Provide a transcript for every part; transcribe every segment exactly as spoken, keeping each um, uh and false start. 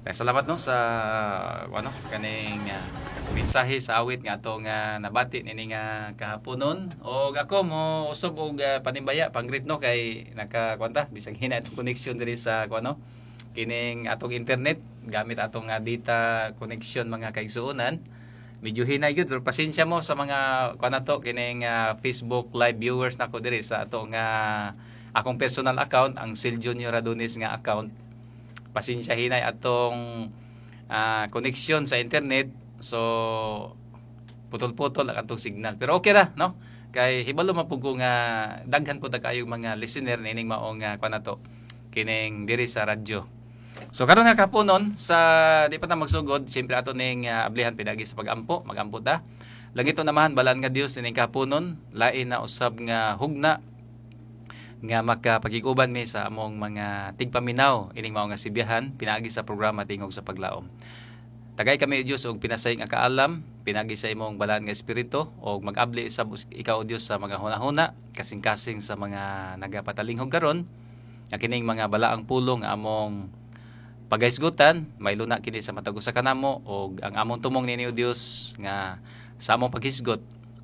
Kaya salamat no sa ano kaning uh, mensahe sa awit nga atong uh, nabati nini nga kahaponon og ako mo usab og uh, panimbaya pangrit no kay nakakwanta bisag hina itong connection diri sa kuno kining atong internet gamit atong uh, data connection mga kaigsuonan. Medyo hinay gyud pero pasensya mo sa mga kuno to kining uh, Facebook live viewers nako diri sa atong uh, akong personal account ang Sil Junior Radones nga account. Pasensya hinay atong uh, connection sa internet. So putol-putol ang atong signal. Pero okay ra, no? Kay hibalo man pud ko nga daghan pud kayo mga listener nining maong uh, kuan nato kining diri sa radyo. So karon nga kapunon sa di pa ta magsugod, siyempre ato ning uh, ablihan pinagi sa pagampo, magampo ta. Langito namahan balan nga Dios nining kapunon, lain na usab nga hugna nga makapagiguban mi sa among mga tigpaminaw ining mao nga sibiyahan pinaagi sa programa tingog sa paglaom. Tagay kami Dios og pinasay nga kaalam pinagi sa imong balaan nga espiritu og mag-abli sa ikaw Dios sa mga hunahuna kasing-kasing sa mga nagapatalingog karon nga kining mga balaang pulong among pagaisgutan may luna kini sa matag usa kanamo og ang among tumong nini Dios nga sa among paghisgot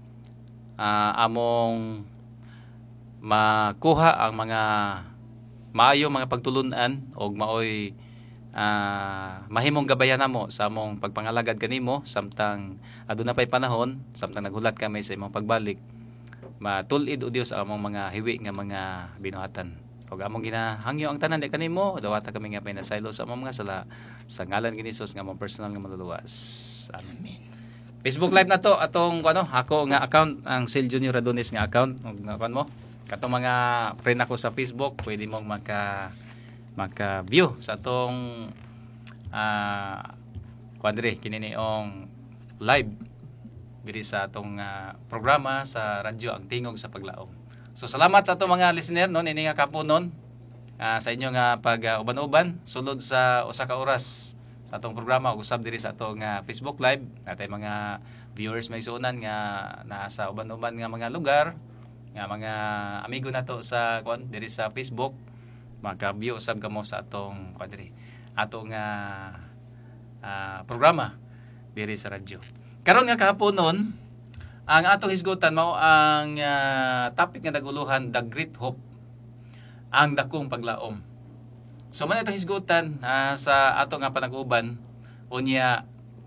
uh, among makuha ang mga maayo mga pagtulunan og maoy uh, mahimong gabayan namo sa among pagpangalagad kanimo samtang aduna pay panahon samtang naghulat kami sa imong pagbalik matulid o Dios ang among mga hiwi nga mga binuhatan og among ginahangyo ang tanan di kanimo dawata kami nga pinasaylo sa among mga sala sa ngalan ni Jesus nga among personal nga maluluwas. Amen. Facebook live na to atong ano ako nga account ang Sil Junior Radones nga account og nga mo katong mga friend ako sa Facebook pwede mong maka maka view sa atong uh, kwadre kininiong live diri sa atong uh, programa sa radyo ang tingog sa paglaom. So salamat sa atong mga listener no ini nga kapunon uh, sa inyo nga pag uh, uban-uban sulod sa usa ka oras sa atong programa ug usab diri sa atong uh, Facebook live natay mga viewers may suonan nga naa sa uban-uban nga mga lugar nga mga amigo nato sa kuan diri sa Facebook maka-view usab kamo sa atong kuan diri atong uh, uh, programa diri sa radyo. Karon nga kahaponon ang atong hisgutan mao ang uh, topic nga naguluhan the great hope ang dakong paglaom. So man itong hisgutan uh, sa ato nga panag-uban unya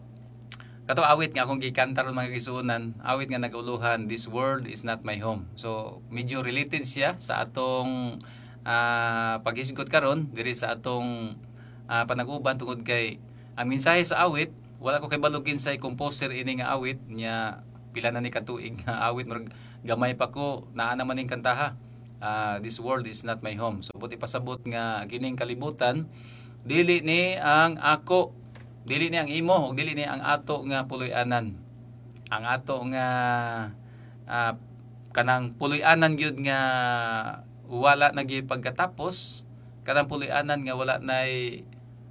kato awit nga akong gikanta ron mga gisuonan, awit nga naguluhan this world is not my home. So medyo related siya sa atong uh, paghisgot karon diri sa atong uh, panag-uban tungod kay ang mensahe sa awit wala ko kay balugin sa composer ini nga awit nya pila na ni katuig nga awit murag gamay pa ko naa naman ning kantaha. Uh, this world is not my home. So buti pasabot nga kining kalibutan dili ni ang ako dili ni ang imo ug dili ni ang ato nga puloy-anan. Ang ato nga uh, kanang puloy-anan gyud nga wala na gyud pagkatapos, kanang puloy-anan nga wala nay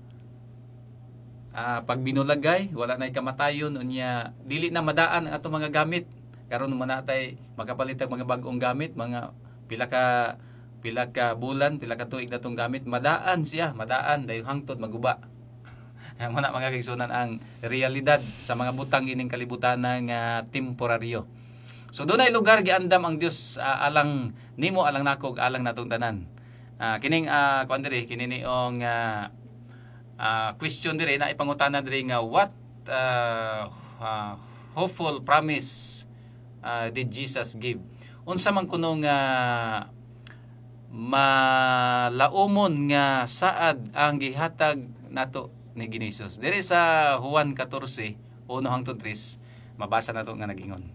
uh, pagbinulagay, wala nay kamatayon unya dili na madaan ang ato mga gamit. Karon man natay magapalit og mga bag-ong gamit, mga pila ka pila ka bulan, pila ka tuig natong gamit, madaan siya, madaan dayon hangtod maguba. Ang mga mga kaigsunan ang realidad sa mga butang ining kalibutan ng uh, temporaryo. So doon ay lugar giandam ang Dios uh, alang nimo alang nako alang natong tanan. Uh, kining uh, kuan diri kininiong uh, uh, question diri na ipangutana diri nga what uh, uh, hopeful promise uh, did Jesus give? Unsa man kuno nga malaumon nga saad ang gihatag nato ni Ginisus. Diri sa Juan fourteen, one hangtod three, mabasa nato nga nagingon.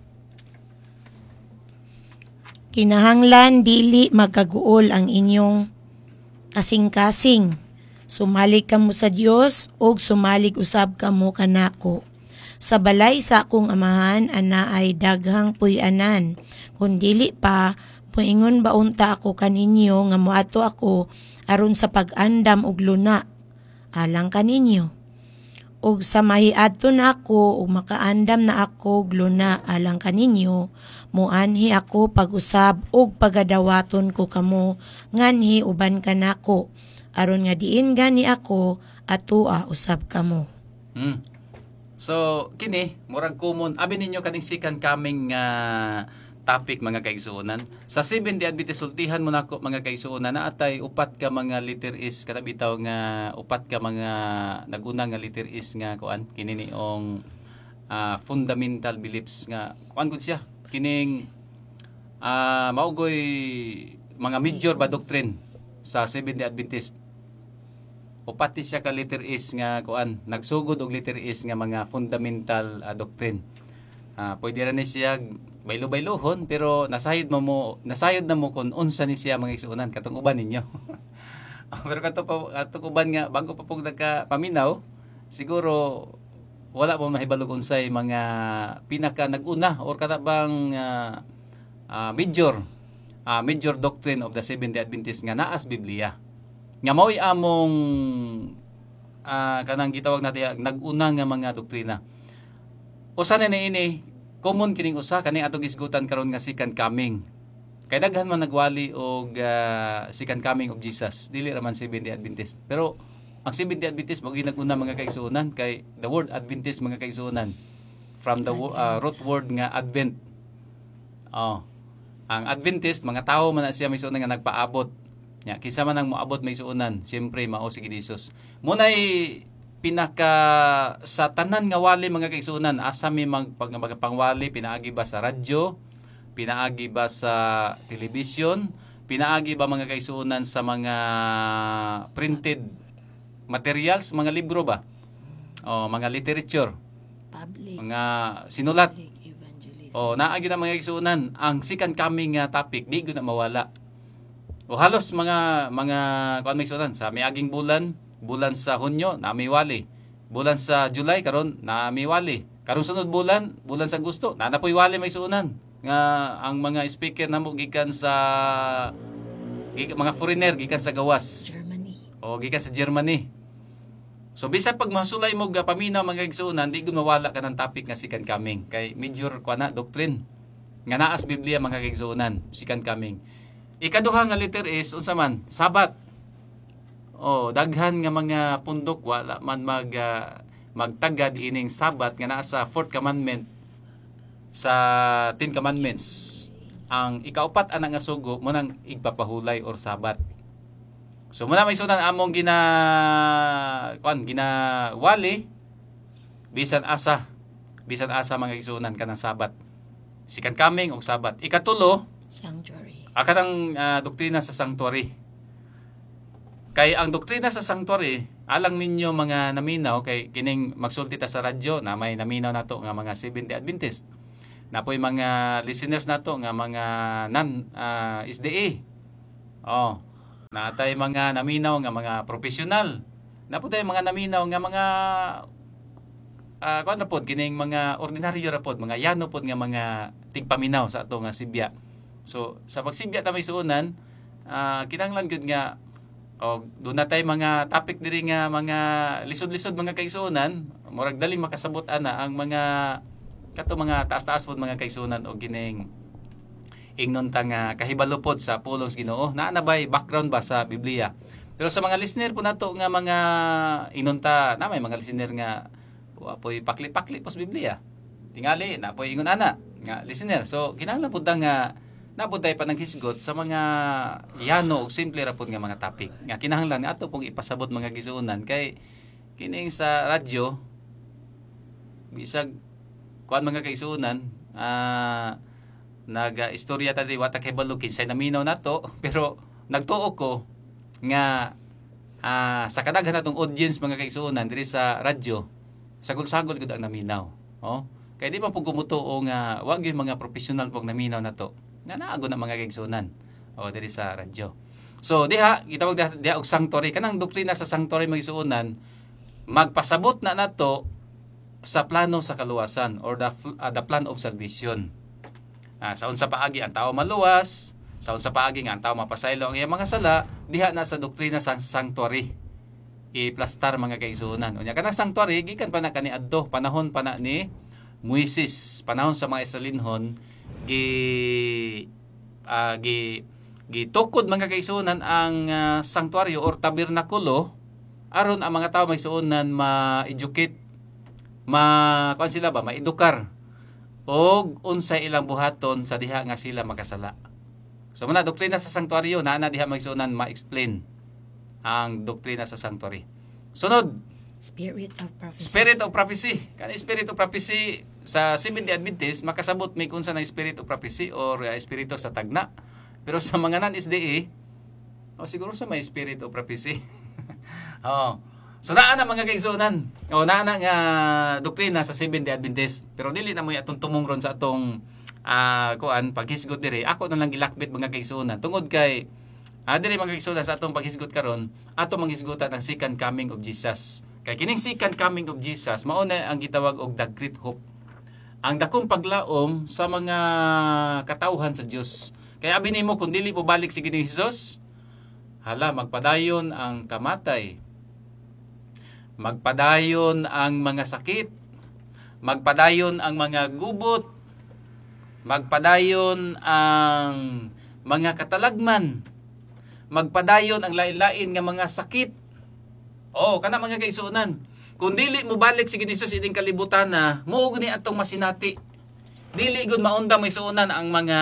Kinahanglan dili magkaguol ang inyong kasing-kasing. Sumalig kamo sa Dios ug sumalig usab kamo kanako. Sa balay sa akong amahan ana ay daghang puy-anan. Kun dili pa moingon ba unta ako kaninyo nga moadto ako aron sa pag-andam og luna alang kaninyo. Og sa mahiadto na ako ug makaandam na ako og luna alang kaninyo, muanhi ako pag-usab og pagadawaton ko kamo nganhi uban kanako aron nga diin gani ako atua usab kamo. Hmm. So, kini, murag common. Abi ninyo kaning second coming nga topic mga kaigsuonan. Sa Seventh-day Adventist sultihan mo nako mga kaigsuonan na atay upat ka mga letter is kada bitaw nga upat ka mga naguna nga letter is nga kuan kini niong uh, fundamental beliefs nga kuan gud siya. Kining uh, maugoy mga major ba doctrine sa Seventh-day Adventist. Upati siya ka letter is nga kuan nagsugod og letter is nga mga fundamental uh, doctrine. Uh, pwede ra ni siya baylo-baylohon pero nasayod mo mo nasayod na mo kun unsa ni siya mga igsuonan katong uban ninyo. Pero kato pa katong uban nga bago pa pug nagka paminaw siguro wala mo mahibalog unsay mga pinaka naguna or kada bang uh, uh, major uh, major doctrine of the Seventh-day Adventist nga naas Biblia. Nga mao'y among uh, kanang gitawag natin naguna nga mga doktrina. Usa na ini common kining usa kani atong isgutan karon nga second coming. Kay daghan man nagwali og uh, second coming of Jesus. Dili ra man Seventh-day Adventist. Pero ang Seventh-day Adventist mao ginaguna mga kaigsuonan kay the word Adventist mga kaigsuonan from the uh, root word nga Advent. Oh. Ang Adventist mga tawo man na siya may suonan nga nagpaabot. Nya kinsa man ang moabot may suonan, siyempre mao si Jesus. Munay pinaka sa tanan nga wali mga kaigsuonan asa mi mag pangwali pinaagi ba sa radyo, pinaagi ba sa television, pinaagi ba mga kaigsuonan sa mga printed materials, mga libro ba o mga literature, Public, mga sinulat public evangelism. o naagi na mga kaigsuonan ang second coming nga topic di gyud na mawala o halos mga mga kuan may suonan sa miaging bulan bulan sa Hunyo na may wali. Bulan sa July karon na may wali. Karon sunod bulan, bulan sa Agosto, na napoy wali may suunan. Nga ang mga speaker namo gikan sa gikan, mga foreigner gikan sa gawas. Germany. O gikan sa Germany. So bisag pag masulay mo ga paminaw mga igsuonan, di gud mawala ka ng topic nga second coming. Kay major kuana doctrine nga naas Biblia mga igsuonan, second coming. Ikaduha nga letter is unsa man? Sabat. Oh, daghan nga mga pundok wala man mag uh, magtagad ining Sabat nga naa sa fourth commandment sa Ten Commandments. Ang ikaupat ana nga sugo mo nang igpapahulay or Sabat. So muna may sunan among gina kuan ginawali bisan asa bisan asa mga igsuonan kanang Sabat. Second coming og Sabat. Ikatulo, Sanctuary. akatang uh, doktrina sa sanctuary. Kay ang doktrina sa sanctuary, alang ninyo mga naminaw, kay kining magsulti ta sa radyo na may naminaw nato nga mga Seventh-day Adventist. Napoy mga listeners nato nga mga non uh, S D A. Oh, natay mga naminaw nga mga professional. Napo tay mga naminaw nga mga uh, kuan na pod kining mga ordinaryo ra pod, mga yano pod nga mga tigpaminaw sa ato nga Sibya. So sa pagsibya ta may suonan, uh, kinahanglan gud nga o doon na tayo mga topic diri nga mga lisod-lisod mga kaigsuonan, murag dali makasabot ana ang mga kato mga taas-taas pod mga kaigsuonan o gining ingnon ta nga kahibalo pod sa pulong sa Ginoo. Naa na bay background ba sa Biblia. Pero sa mga listener po nato nga mga ingnon ta na may mga listener nga apoy pakli-pakli pos Biblia. Tingali na apoy ingon ana nga listener. So kinahanglan pud nga nabuday pa ng hisgot sa mga yano o simple ra pod nga mga topic. Nga kinahanglan nga ato pong ipasabot mga gisuonan kay kining sa radyo bisag kuan mga kaisuonan ah uh, naga-istorya ta di wata kay balukin say naminaw nato pero nagtuo ko nga uh, sa kadaghan natong audience mga kaisuonan diri sa radyo sagol-sagol gud ang naminaw. Oh, kay di man pug kumutuo nga wa gyud mga professional pog naminaw nato. Na naago na mga kaigsuonan o diri sa radyo. So diha gitawag diha, diha og sanctuary kanang doktrina sa sanctuary mga igsuonan magpasabot na nato sa plano sa kaluwasan or the uh, the plan of salvation. Ah, sa unsa paagi ang tao maluwas, sa unsa paagi nga ang tao mapasaylo ang iyang mga sala, diha na sa doktrina sa sanctuary. I-plastar mga kaigsuonan. Unya kanang sanctuary gikan pa na kani adto panahon pa na ni Moises, panahon sa mga Israelinhon gi uh, gi gitukod mga kaigsuonan ang uh, sanctuaryo or tabernakulo aron ang mga tao may suonan ma-educate, ma kuan sila ba, ma-edukar og unsay ilang buhaton sa diha nga sila makasala. So muna doktrina sa sanctuaryo na na diha magsuonan ma-explain ang doktrina sa sanctuary. Sunod, Spirit of prophecy. Spirit of prophecy. Kani Spirit of prophecy sa Seventh-day Adventist makasabot may kunsa na Spirit of prophecy or uh, espiritu sa tagna. Pero sa mga non-S D A, oh, siguro sa may Spirit of prophecy. oh. So naa na mga kaigsuonan. O naa na nga doktrina sa Seventh-day Adventist. Pero dili na mo atong tumungron sa atong uh, kuan paghisgot dire. Ako na lang gilakbit mga kaigsuonan. Tungod kay ah, dire mga kaigsuonan sa atong paghisgot karon, ato manghisgotan ang second coming of Jesus. Kay kining second coming of Jesus mao na ang gitawag og the great hope. Ang dakong paglaom sa mga katawhan sa Dios. Kaya abi nimo kung dili mo balik si Ginoong Hesus, hala magpadayon ang kamatay. Magpadayon ang mga sakit. Magpadayon ang mga gubot. Magpadayon ang mga katalagman. Magpadayon ang lain-lain nga mga sakit. Oh, kana mga kaigsuonan. Kung dili mo balik si Ginoong Hesus ining kalibutan na, mao gani atong masinati. Dili gud maunda may suonan ang mga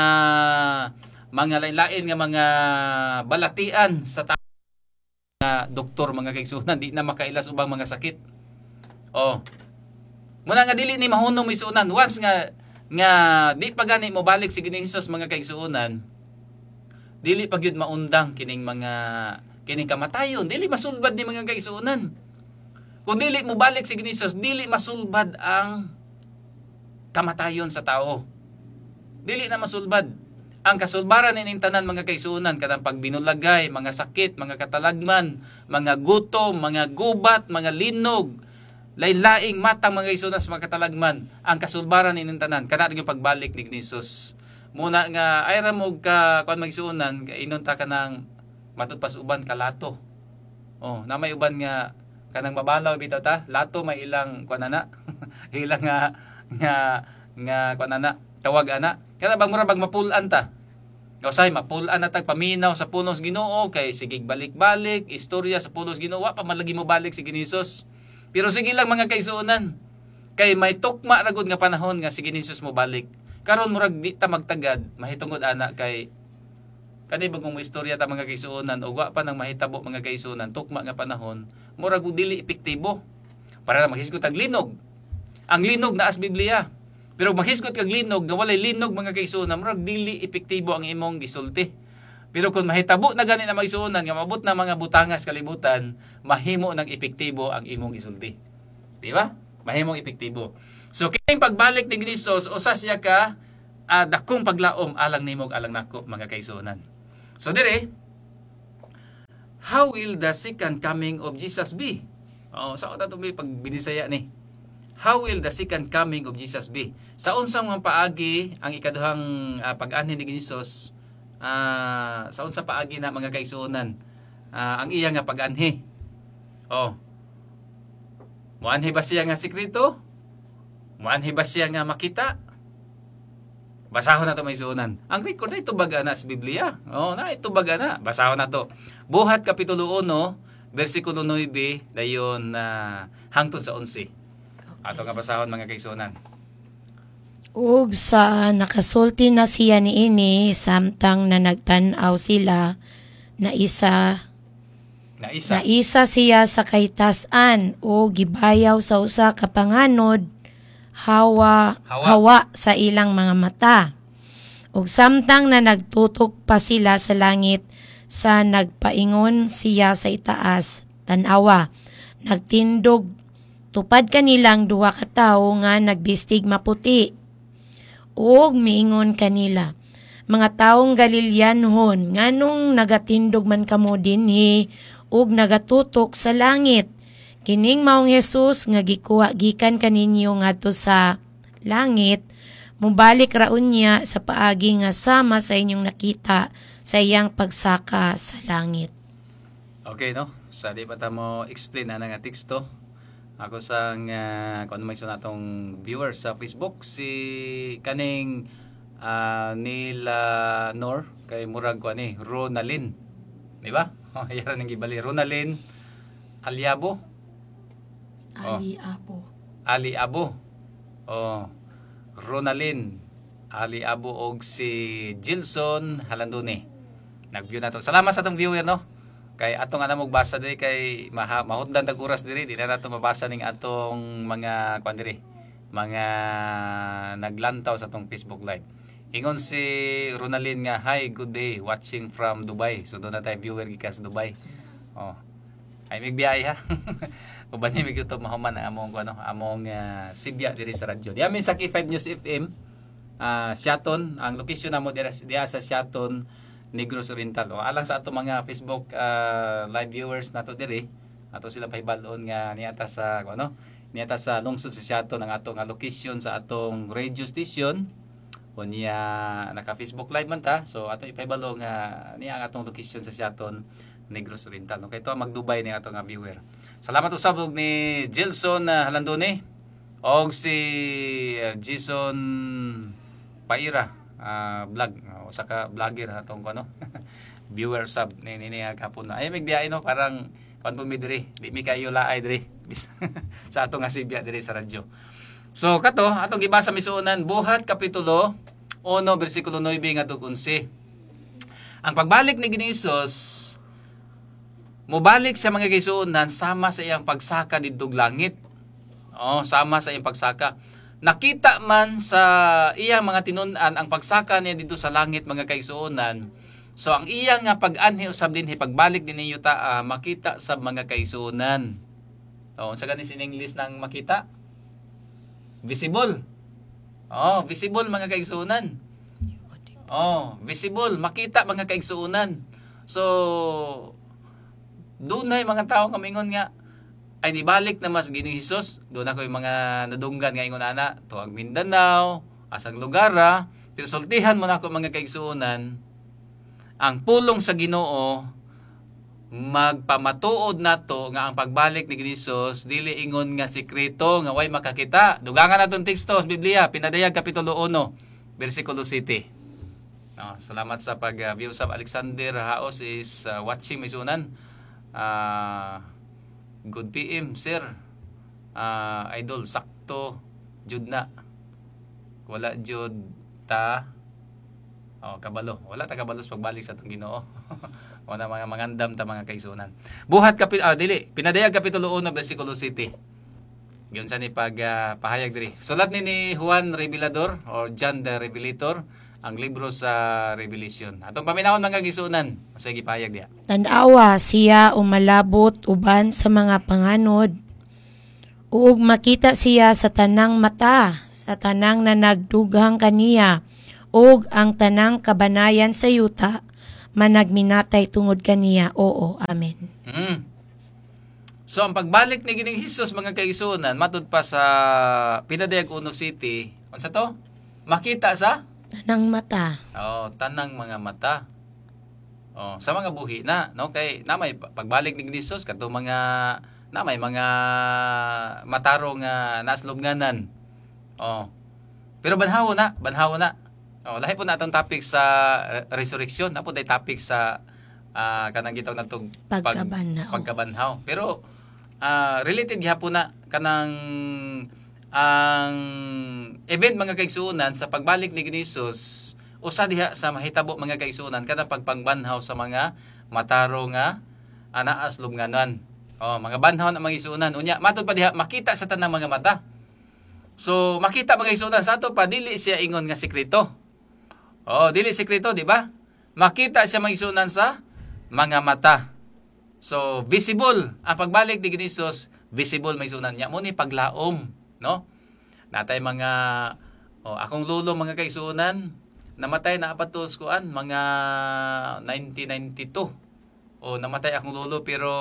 mga lain-lain nga mga balatian sa ta- nga doktor mga kaigsuonan di na makailas ubang mga sakit. Oh. Muna nga dili ni mahunong may suonan once nga nga di pa gani mo balik si Ginoong Hesus mga kaigsuonan. Dili pa gyud maundang kining mga kining kamatayon, dili masulbad ni mga kaigsuonan. Kung dili mo balik si Ginoong Hesus, dili masulbad ang kamatayon sa tao. Dili na masulbad. Ang kasulbaran ining tanan mga kaigsuonan kanang pagbinulagay, mga sakit, mga katalagman, mga gutom, mga gubat, mga linog, lain-laing matang mga kaigsuonan sa mga katalagman. Ang kasulbaran ining tanan kana yung pagbalik ni Ginoong Hesus. Muna nga ay ra mo ka kuan magsuonan kay inunta ka ng matudpas uban kalato. Oh, na may uban nga kanang babalaw bitaw ta, lato may ilang kuan ana. ilang nga nga nga kuan ana, tawag ana. Kana bang mura bag mapulan ta. Usay mapulan na tag paminaw sa punos Ginoo kay sige balik-balik, istorya sa punos Ginoo wa pa malagi mo balik si Ginoong Hesus. Pero sige lang mga kaigsuonan. Kay may tukma ra gud nga panahon nga si Ginoong Hesus mo balik. Karon murag di ta magtagad, mahitungod ana kay kani bagong istorya ta mga kaigsuonan o wa pa nang mahitabo mga kaigsuonan tukma nga panahon murag dili epektibo para maghisgot ang linog. Ang linog naa sa Biblia. Pero maghisgot kag linog nga walay linog mga kaigsuonan murag dili epektibo ang imong gisulti. Pero kung mahitabo na gani na magsuonan nga mabot na mga butangas kalibutan, mahimo nang epektibo ang imong gisulti. Di ba? Mahimong epektibo. So kining pagbalik ni Hesus usa siya ka uh, dakong paglaom alang nimog alang nako mga kaigsuonan. So dire, how will the second coming of Jesus be? Oh, sa uta to pag binisaya ni. How will the second coming of Jesus be? Sa unsang mga paagi ang ikaduhang uh, pag-anhin ni Hesus, uh, sa unsang paagi na mga kaigsuonan, uh, ang iya nga pag-anhi. Oh. Muanhi ba siya nga sekreto? Muanhi ba siya nga makita? Basahon na to may suonan. Ang record na ito baga na sa Biblia. Oh, na ito baga na. Basahon na to. Buhat kapitulo one, versikulo nine, dayon na uh, hangtod sa eleven. Ato nga basahon mga kaigsuonan. Ug sa nakasulti na siya niini samtang na nagtan-aw sila na isa Na isa. na isa siya sa kaytas-an o gibayaw sa usa ka panganod hawa Hawa. hawa sa ilang mga mata. Ug samtang na nagtutok pa sila sa langit sa nagpaingon siya sa itaas, tan-awa, nagtindog tupad kanilang duha ka tawo nga nagbistig maputi. Ug miingon kanila, mga taong Galileanhon, nganong nagatindog man kamo dinhi ug nagatutok sa langit? Kining maong Hesus nga gikuha gikan kaninyo ngadto sa langit, mubalik raon niya sa paagi nga sama sa inyong nakita sa iyang pagsaka sa langit. Okay, no? Sa di pa ta mo explain na nga teksto. Ako sang uh, kung may sunatong viewers sa Facebook, si kaning uh, nila Nor, kay murag ko ani, Ronalyn. Di ba? Oh, yaran ng gibali. Ronalyn, Aliabo. Ali Apo. Ali Abo. Oh, Ronalyn Ali Abo og si Gilson Halandone. Nag-view na to. Salamat sa atong viewer no. Kay atong ana mog basa diri kay maha, mahutdan tag oras diri, di na nato mabasa ning atong mga kwan diri. Mga naglantaw sa atong Facebook live. Ingon si Ronalyn nga, "Hi, good day, watching from Dubai." So doon na tayo viewer gikan sa Dubai. Oh. Ay migbiyay ha. Uban ni mig YouTube mahuman ang among ano, among uh, sibya diri sa radyo. Di amin sa K five News F M, uh, Siaton, ang location namo diri diha sa Siaton, Negros Oriental. O alang sa ato mga Facebook uh, live viewers nato diri, ato sila pahibalon nga niata sa ano, niata sa lungsod sa Siaton ang atong uh, location sa atong radio station. O niya naka Facebook live man ta. So ato ipahibalo nga niya ang atong location sa Siaton, Negros Oriental. Okay, ito mag-Dubai ni atong uh, viewer. Salamat usabog ni Gilson uh, Halandone og si uh, Jason Paira uh, vlog uh, usa ka vlogger atong ano viewer sub ni ni kapon na ay migbiyahe no parang kan po mi diri di mi kayo laay diri sa atong asibya diri sa radyo. So kato atong gibasa misuonan buhat kapitulo one bersikulo nine ngadto eleven. Ang pagbalik ni Ginoong Hesus mobalik sa mga kaisuunan sama sa iyang pagsaka didtog langit. Oh, sama sa iyang pagsaka. Nakita man sa iyang mga tinun-an ang pagsaka niya dito sa langit mga kaisuunan. So ang iyang nga pag-anhi usab dinhi pagbalik dinhi ta uh, makita sa mga kaisuunan. Oh, sa ganis in English nang makita? Visible. Oh, visible mga kaisuunan. Oh, visible, makita mga kaisuunan. So dunay mga tao kamingon nga ay nibalik na mas Ginoong Hesus. Doon ako yung mga nadunggan nga ingon ana tuwag Mindanao, asang lugar ha. Pero sultihan mo na ako mga kaigsuonan. Ang pulong sa Ginoo magpamatuod nato nga ang pagbalik ni Ginoong Hesus dili ingon nga sekreto nga way makakita. Dugangan naton teksto sa Biblia, Pinadayag kapitulo one, bersikulo seven. No, salamat sa pag-view sa Alexander Haos is uh, watching misunan. Uh, good P M sir, uh, idol sakto jud na wala jud ta oh kabalo wala ta kabalo sa pagbalik sa atong Ginoo. Wala mga mangandam ta mga kaisunan. Buhat kapit ah, dili Pinadayag kapitulo one bersikulo seven. Giyon sa ni pag uh, pahayag diri sulat ni ni Juan Revelador or John the Revelator ang libro sa Revelation. Atong paminawon mga gisunan, sige payag diha. Tanawa siya umalabot uban sa mga panganod. Uog makita siya sa tanang mata, sa tanang na nagdugang kaniya, ug ang tanang kabanayan sa yuta, managminatay tungod kaniya. Oo, amen. Mm. So ang pagbalik ni Ginoong Hesus mga kaigsunan matud pa sa Pinadayag one City, unsa to? Makita sa Tanang mata. Oh, tanang mga mata. Oh, sa mga buhi na, no? Kay namay pagbalik ni Hesus kadto mga namay mga mataro nga naslubnganan. Oh. Pero banhaw na, banhaw na. Oh, lahi po na atong topic sa resurrection, na po day topic sa uh, kanang gitawag natong pagkabanhaw. Pag, pagkabanhaw. Pero uh, related gyapon na kanang ang event mga kaigsuonan sa pagbalik ni Ginoong Hesus usa diha sa mahitabo mga kaigsuonan kada pagpangbanhaw sa mga mataro nga anaas lubnganan. Oh, mga banhaw na mga kaigsuonan unya matud pa diha makita sa tanang mga mata. So makita mga kaigsuonan sa ato pa dili siya ingon nga sekreto. Oh, dili sekreto, di ba? Makita siya mga kaigsuonan sa mga mata. So visible ang pagbalik ni Ginoong Hesus, visible mga kaigsuonan nya mo ni paglaom. No? Natay mga oh, akong lulo mga kaigsuonan namatay na apatos kuan mga nineteen ninety-two. O namatay akong lulo pero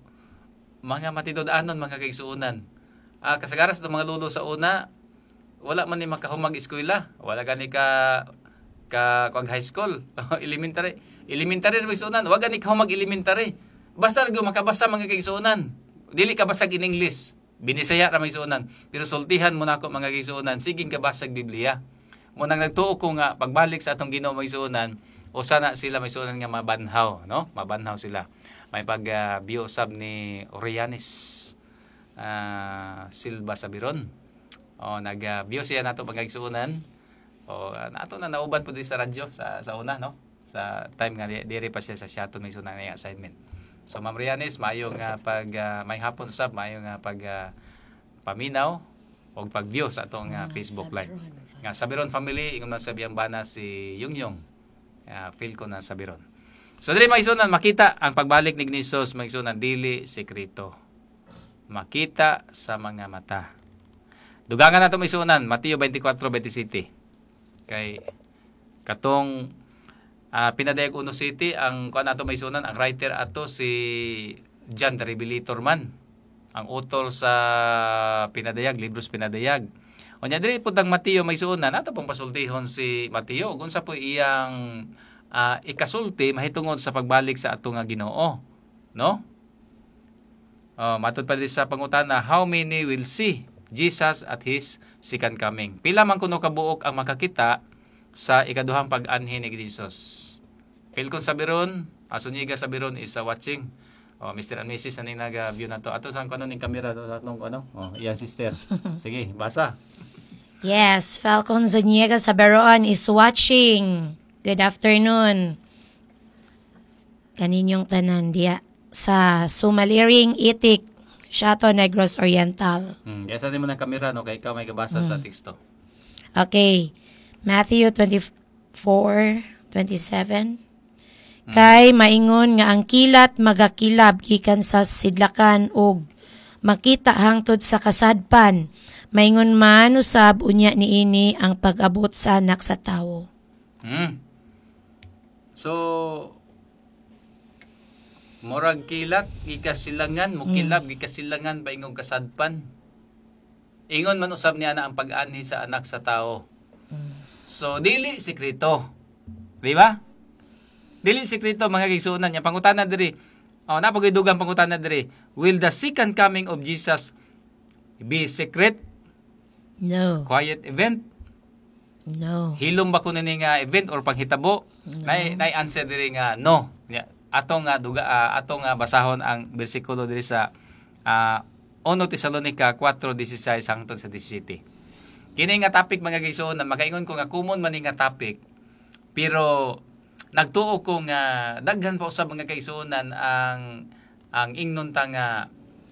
mga matidod-anon mga kaigsuonan. Ah kasagaras ng mga lulo sa una wala man ni makahumag eskwela, wala gani ka ka kag high school, elementary. Elementary na kaigsuonan, wala gani ka humag elementary. Basta gyud makabasa mga kaigsuonan. Dili ka basag in English. Binisaya ra may suonan. Pero sultihan mo na ako mga kaigsuonan, siging kabasag Biblia. Mo nang nagtuo ko nga pagbalik sa atong Ginoo may suonan, o sana sila may suonan nga mabanhaw, no? Mabanhaw sila. may pag-bio sab ni Orianis uh, Silva Sabiron. O nag-bio siya nato pagkaigsuunan. O uh, nato na nauban po din sa radyo sa sa una, no? Sa time nga diri pa siya sa Seattle may sunan nga assignment. So Ma'am Rianis, mayo nga pag uh, may hapon sab, mayo nga pag uh, paminaw o pag-view sa atong uh, Facebook live. Nga Sabiron family, ingon man sabiyang bana si Yungyong. Uh, feel ko na Sabiron. So dili maisunan makita ang pagbalik ni Jesus, maisunan dili sekreto. Makita sa mga mata. Dugangan nato maisunan Mateo twenty-four twenty-seven. Kay katong uh, pinadayag uno city ang kuan nato maisunan ang writer ato si John the Revelator man. Ang author sa pinadayag, libros pinadayag. Unya diri pud ang Mateo maisunan nato pong pasultihon si Mateo unsa po iyang uh, ikasulti mahitungod sa pagbalik sa ato nga Ginoo, no? Oh, matud pa sa pangutana, how many will see Jesus at his second coming? Pila man kuno kabuok ang makakita sa ikaduhang pag-anhi ni Jesus? Phil kon Sabiron, Asuniga Sabiron is uh, watching. Oh, Mister and Missus na nag-view na to. Ato saan ko ano ning camera to tatlong ano? Oh, iyang sister. Sige, basa. Yes, Falcon Zuniega Saberon is watching. Good afternoon. Kaninyong tanan diya sa Sumaliring Itik, Shato Negros Oriental. Hmm, kaya saan mo ng camera no kay ikaw may kabasa hmm. sa teksto. Okay. Matthew twenty-four twenty-seven. Hmm. Kay maingon nga ang kilat magakilab gikan sa sidlakan og makita hangtod sa kasadpan. Maingon man usab unya niini ang pag-abot sa anak sa tawo. Hmm. So murag kilat gikasilangan mo kilab hmm. gikasilangan ba ingong kasadpan. Ingon man usab niya na ang pag-anhi sa anak sa tawo. Hmm. So dili sekreto. Di ba? Dili sekreto mga kaigsuonan nya pangutana diri. Oh, napagidugang pangutana diri. Will the second coming of Jesus be secret? No. Quiet event? No. Hilom ba kuno ni nga event or panghitabo? No. Nay nay answer diri nga no. Atong nga duga uh, atong nga basahon ang bersikulo diri sa uh, First Thessalonica four sixteen hangtod sa seventeen. Kini nga topic mga kaigsuonan makaingon ko nga common man nga topic pero nagtuo ko nga daghan pa usab mga kaigsuonan ang ang ingnon ta nga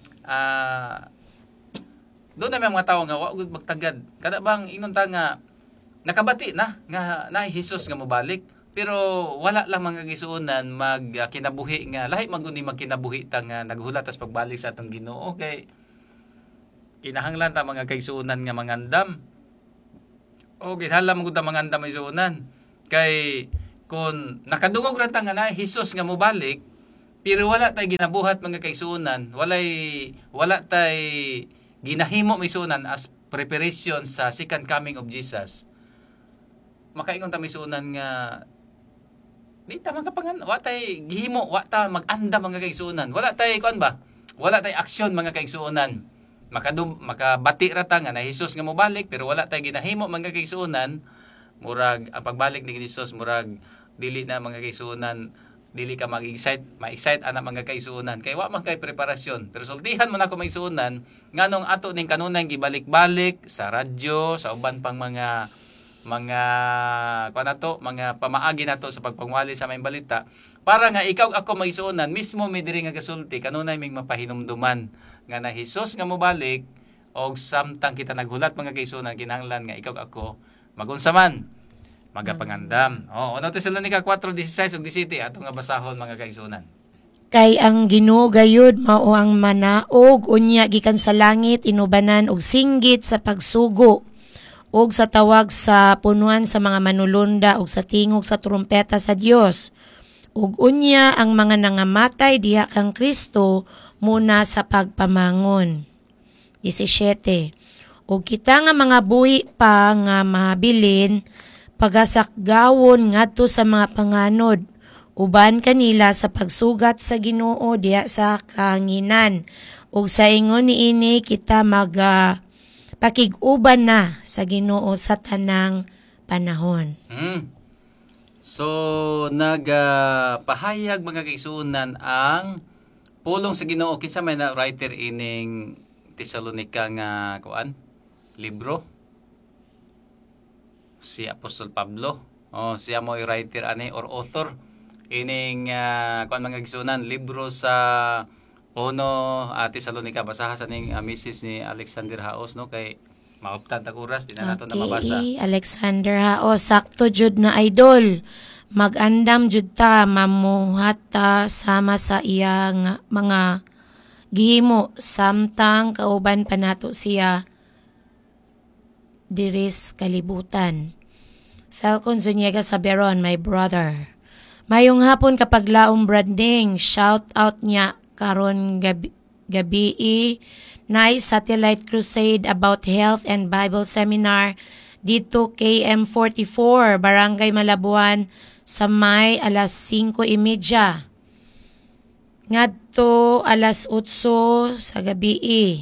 uh, doon na may mga tao nga wa gud magtagad kada bang ingnon ta nga nakabati na nga na Jesus nga mobalik pero wala lang mga kaigsuonan mag uh, kinabuhi nga lahi man gud ni magkinabuhi ta nga naghulat tas pagbalik sa atong Ginoo kay kinahanglan ta mga kaigsuonan nga mangandam o kinahanglan gud ta mangandam kaigsuonan kay kung nakadungog ra ta nga na Jesus nga mobalik pero wala tay ginabuhat mga kaigsuonan walay wala tay ginahimo misunan as preparation sa second coming of Jesus makaingon ta misunan nga di ta makapangan wa tay gihimo wa ta mag-anda mga kaigsuonan wala tay kuan ba wala tay aksyon mga kaigsuonan makadum makabati ra ta nga na Jesus nga mobalik pero wala tay ginahimo mga kaigsuonan murag ang pagbalik ni Jesus murag dili na mga kaigsuonan dili ka mag-excite ma-excite ana mga kaigsuonan kay wa man kay preparasyon pero sultihan mo na ko maigsuonan nganong ato ning kanunay gibalik-balik sa radyo sa uban pang mga mga kuan nato mga pamaagi nato sa pagpangwali sa may balita para nga ikaw ako maigsuonan mismo may diri nga kasulti kanunay ming mapahinumduman nga na Hesus nga mobalik og samtang kita naghulat mga kaigsuonan kinahanglan nga ikaw ako magunsa man magapangandam. Oh, First Thessalonica four sixteen ug seventeen ato nga basahon mga kaigsuonan. Kay ang Ginoo gayud mao ang manaog unya gikan sa langit inubanan og singgit sa pagsugo ug sa tawag sa punuan sa mga manulunda ug sa tingog sa trumpeta sa Dios. Ug unya ang mga nangamatay diha kang Kristo muna sa pagpamangon. seventeen. Ug kita nga mga buhi pa nga mabilin pagasakgawon ngadto sa mga panganod uban kanila sa pagsugat sa Ginoo diha sa kahanginan ug sa ingon niini kita maga pakig-uban na sa Ginoo sa tanang panahon. Hmm. So nagapahayag uh, mga kaigsuonan ang pulong sa Ginoo kinsa may na writer ining Tesalonica nga kuan libro? Si Apostol Pablo. Oh, siya mo i-writer ani or author ining uh, kuan mga igsunan libro sa Uno uh, Tesalonica. Basaha sa ning uh, misis ni Alexander Haos no kay mauptan ta oras di na nato na mabasa. Okay, Alexander Haos, sakto jud na idol. Mag-andam jud ta mamuhat ta sama sa iyang mga gihimo samtang kauban pa nato siya diris kalibutan. Falcon Zuniga Saberon, my brother. Mayong hapon kapag laong branding, shout out niya karon gabi, gabi nice satellite crusade about health and Bible seminar dito K M forty-four, Barangay Malabuan sa may alas singko y media. Ngadto alas otso sa gabi.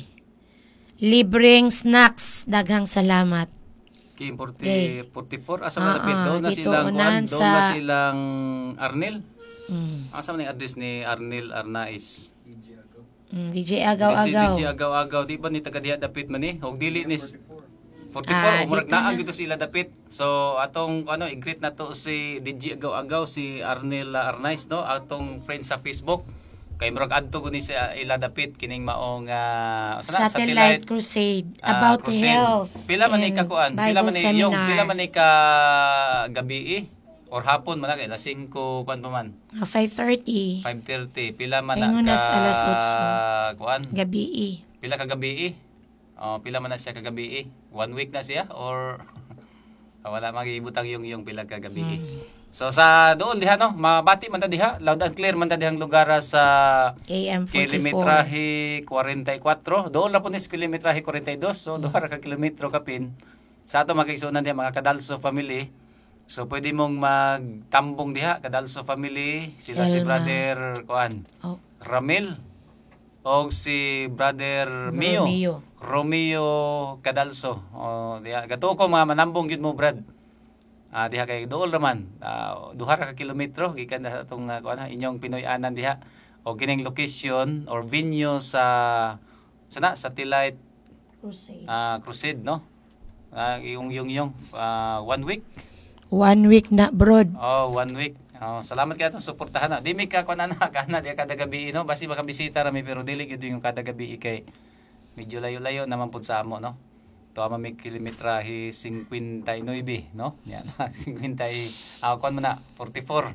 Libreng snacks, daghang salamat. Kim forty, Okay. forty-four asa Ah, man lapit ah, doon na dito silang unan kuan, doon sa- na silang Arnel. Mm. Asa man yung address ni Arnel Arnaiz? Mm, D J Si Agaw-Agaw. D J Agaw-Agaw di ba ni taga diha dapit man ni? Og dili ni forty-four Ah, o murag dito naa na. gito sila dapit. So atong ano i-greet na to si D J Agaw-Agaw si Arnel Arnaiz no atong friend sa Facebook. Kay murag adto guni sa ila dapit kining maong uh, Satellite crusade Ah, about crusade. health Pila man ni and ka kuan? Pila Bible man ni yung seminar. pila man ni ka gabi or hapon man na kay alas singko kuan pa man. Ah, five thirty five thirty pila man Ingon na na ka sa alas otso. kuan? gabi. Pila ka gabi? Oh, pila man na siya ka gabi? One week na siya or ah, wala magibutang yung yung pila ka gabi. So sa doon diha no, mabati man ta diha, loud and clear man ta dihang lugar sa K M forty-four. kilometrahe forty-four. Doon na po ni sa kilometrahe forty-two. So, doon ra ka kilometro kapin. Sa ato magkaigsunan diha mga Kadalso family. So, pwede mong magtambong diha, Kadalso family. Sila si Elma. brother, kuan, Oh, Ramil. O si brother Mio. Romeo. Romeo Kadalso. O, diha. Gato ko mga manambong yun mo, Brad. Ah, diha kay dool raman. Ah, duha ra ka kilometro gikan sa atong uh, kuan inyong Pinoy-anan diha. O kining location or venue sa sana satellite crusade. ah, crusade no. Ah, yung yung yung ah, one week. One week na broad. Oh, one week. Oh, salamat kay atong suportahan na. Di mi ka kuan na kana di kada gabi no. Basi baka bisita ra mi pero dili gyud yung kada gabi kay medyo layo-layo naman pud sa amo no. To ama may kilometrahe fifty-nine, no? Yan, fifty, ah, kuan mo na, forty-four.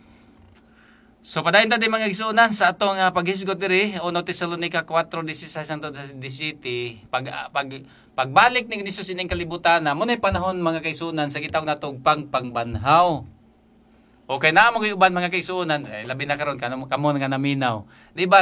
So, padayon ta di mga igsuunan sa atong uh, paghisgot diri, Uno Tesalonica four sixteen hangtod seventeen, pag, ah, pag, pagbalik ni Jesus ining kalibutan na, muna'y panahon mga kaisunan sa kitawag natong pang pangbanhaw. Okay na, mga uban mga kaisunan, eh, labi na karon kamo nga naminaw. Di ba?